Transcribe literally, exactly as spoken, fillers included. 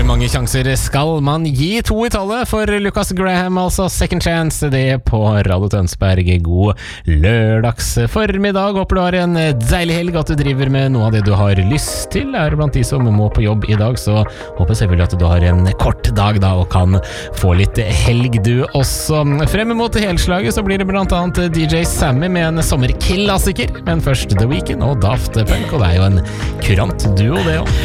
mange sjanser skal man gi? To i tallet for Lucas Graham, altså Second Chance, det på Radio Tønsberg. God lørdags formiddag. Håper du har en deilig helg, at du driver med noe av det du har lyst til. Er blant de som må på jobb i dag, så håper jeg selvfølgelig at du har en kort dag da, og kan få litt helg du også. Frem mot helslaget så blir det blant annet D J Sammy med en sommerklassiker, men først The Weeknd og Daft Punk, og det er jo en kurant duo det også.